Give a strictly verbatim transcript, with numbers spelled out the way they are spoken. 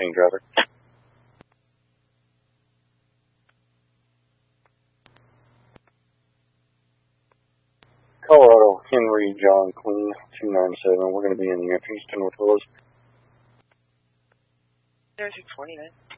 Mustang driver. Colorado, Henry, John, Queen, two nine seven. We're going to be in the Houston with Willis. zero six twenty-nine.